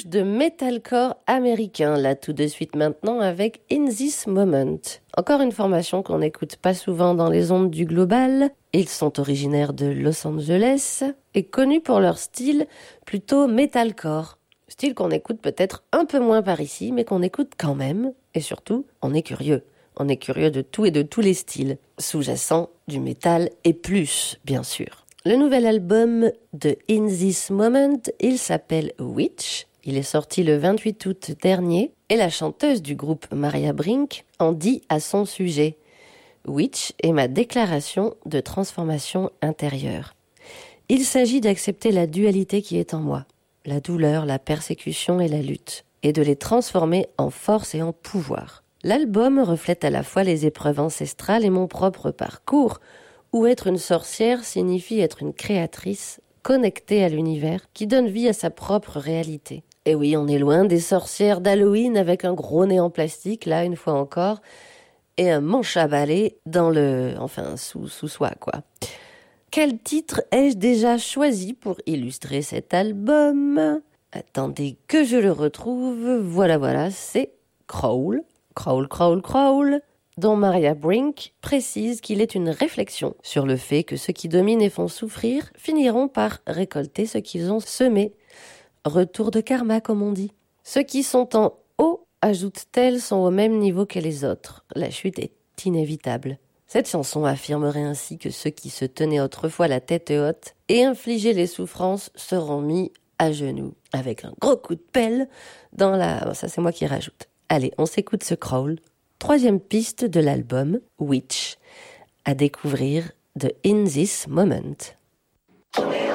touche de metalcore américain, là tout de suite maintenant avec In This Moment. Encore une formation qu'on n'écoute pas souvent dans les ondes du global. Ils sont originaires de Los Angeles et connus pour leur style plutôt metalcore. Style qu'on écoute peut-être un peu moins par ici, mais qu'on écoute quand même. Et surtout, on est curieux. On est curieux de tout et de tous les styles, sous-jacents du métal et plus, bien sûr. Le nouvel album de In This Moment, il s'appelle Witch. Il est sorti le 28 août dernier et la chanteuse du groupe Maria Brink en dit à son sujet « Witch est ma déclaration de transformation intérieure. Il s'agit d'accepter la dualité qui est en moi, la douleur, la persécution et la lutte, et de les transformer en force et en pouvoir. L'album reflète à la fois les épreuves ancestrales et mon propre parcours, où être une sorcière signifie être une créatrice connectée à l'univers qui donne vie à sa propre réalité. Et oui, on est loin des sorcières d'Halloween avec un gros nez en plastique, là une fois encore, et un manche à balai sous soi, quoi. Quel titre ai-je déjà choisi pour illustrer cet album ? Attendez que je le retrouve. Voilà, c'est Crawl, dont Maria Brink précise qu'il est une réflexion sur le fait que ceux qui dominent et font souffrir finiront par récolter ce qu'ils ont semé. Retour de karma, comme on dit. Ceux qui sont en haut, ajoute-t-elle, sont au même niveau que les autres. La chute est inévitable. Cette chanson affirmerait ainsi que ceux qui se tenaient autrefois la tête haute et infligeaient les souffrances seront mis à genoux, avec un gros coup de pelle dans la... Ça, c'est moi qui rajoute. Allez, on s'écoute ce crawl. 3e piste de l'album Witch, à découvrir de In This Moment.